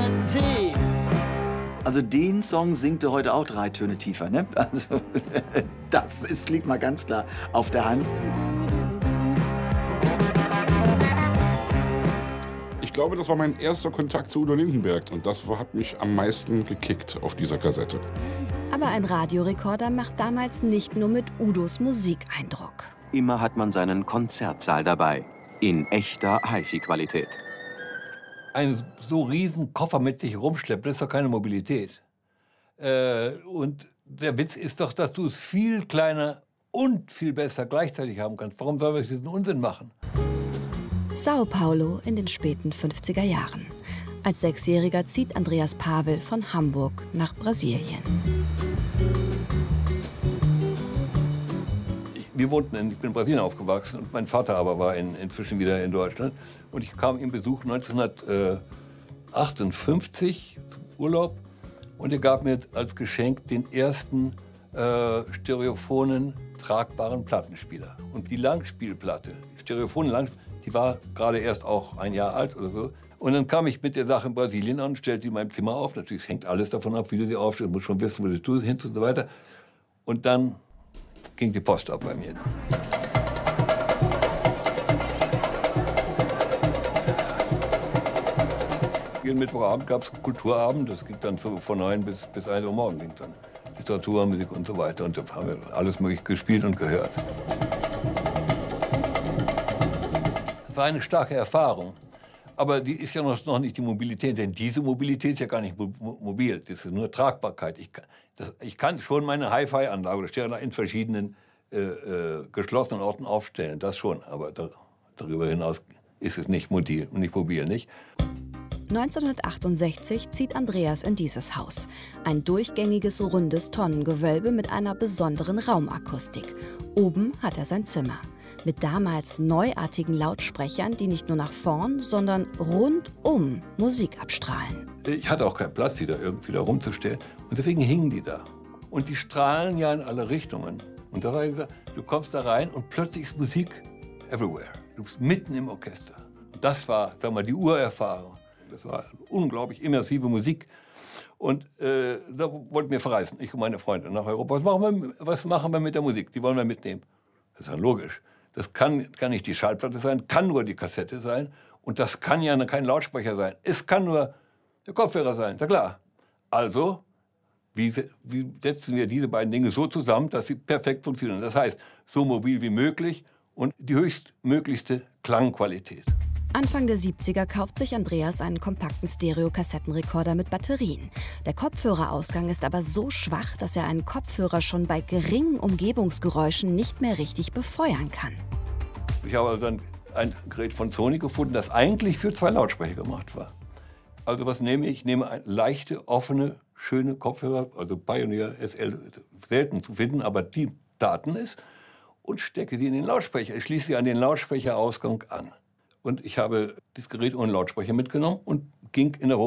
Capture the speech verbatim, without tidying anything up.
mit Tee. Also den Song singt er heute auch drei Töne tiefer, ne? Also das ist, liegt mal ganz klar auf der Hand. Ich glaube, das war mein erster Kontakt zu Udo Lindenberg und das hat mich am meisten gekickt auf dieser Kassette. Aber ein Radiorekorder macht damals nicht nur mit Udos Musik Eindruck. Immer hat man seinen Konzertsaal dabei, in echter HiFi-Qualität. Ein so riesen Koffer mit sich rumschleppen, das ist doch keine Mobilität. Äh, und der Witz ist doch, dass du es viel kleiner und viel besser gleichzeitig haben kannst. Warum sollen wir diesen Unsinn machen? Sao Paulo in den späten fünfziger Jahren. Als Sechsjähriger zieht Andreas Pavel von Hamburg nach Brasilien. Wir wohnten in, ich bin in Brasilien aufgewachsen und mein Vater aber war in, inzwischen wieder in Deutschland. Und ich kam ihm Besuch neunzehnhundertachtundfünfzig zum Urlaub und er gab mir als Geschenk den ersten äh, stereophonen, tragbaren Plattenspieler. Und die Langspielplatte, die stereophone Langspielplatte, die war gerade erst auch ein Jahr alt oder so. Und dann kam ich mit der Sache in Brasilien an, stellte die in meinem Zimmer auf. Natürlich hängt alles davon ab, wie du sie aufstellst, muss schon wissen, wo du tust, hin und so weiter. Und dann ging die Post ab bei mir. Jeden Mittwochabend gab es einen Kulturabend, das ging dann so von neun bis, bis ein Uhr morgens. Ging dann Literatur, Musik und so weiter. Und da haben wir alles mögliche gespielt und gehört. Das war eine starke Erfahrung. Aber die ist ja noch, noch nicht die Mobilität, denn diese Mobilität ist ja gar nicht mo mobil. Das ist nur Tragbarkeit. Ich kann, das, ich kann schon meine Hi-Fi-Anlage oder Stereo in verschiedenen äh, äh, geschlossenen Orten aufstellen, das schon. Aber da, darüber hinaus ist es nicht mobil, nicht mobil, nicht? neunzehnhundertachtundsechzig zieht Andreas in dieses Haus. Ein durchgängiges, rundes Tonnengewölbe mit einer besonderen Raumakustik. Oben hat er sein Zimmer. Mit damals neuartigen Lautsprechern, die nicht nur nach vorn, sondern rundum Musik abstrahlen. Ich hatte auch keinen Platz, die da irgendwie da rumzustellen. Und deswegen hingen die da. Und die strahlen ja in alle Richtungen. Und da war ich gesagt, du kommst da rein und plötzlich ist Musik everywhere. Du bist mitten im Orchester. Und das war, sag mal, die Urerfahrung. Das war unglaublich immersive Musik. Und äh, da wollten wir verreisen, ich und meine Freunde, nach Europa. Was machen wir, was machen wir mit der Musik? Die wollen wir mitnehmen. Das ist ja logisch. Das kann, kann nicht die Schallplatte sein, kann nur die Kassette sein. Und das kann ja kein Lautsprecher sein. Es kann nur der Kopfhörer sein, ist ja klar. Also, wie, wie setzen wir diese beiden Dinge so zusammen, dass sie perfekt funktionieren? Das heißt, so mobil wie möglich und die höchstmöglichste Klangqualität. Anfang der siebziger kauft sich Andreas einen kompakten Stereo-Kassettenrekorder mit Batterien. Der Kopfhörerausgang ist aber so schwach, dass er einen Kopfhörer schon bei geringen Umgebungsgeräuschen nicht mehr richtig befeuern kann. Ich habe also dann ein Gerät von Sony gefunden, das eigentlich für zwei Lautsprecher gemacht war. Also was nehme ich? Ich nehme eine leichte, offene, schöne Kopfhörer, also Pioneer S L, selten zu finden, aber die Daten ist, und stecke sie in den Lautsprecher. Ich schließe sie an den Lautsprecherausgang an. Und ich habe das Gerät ohne Lautsprecher mitgenommen und ging in der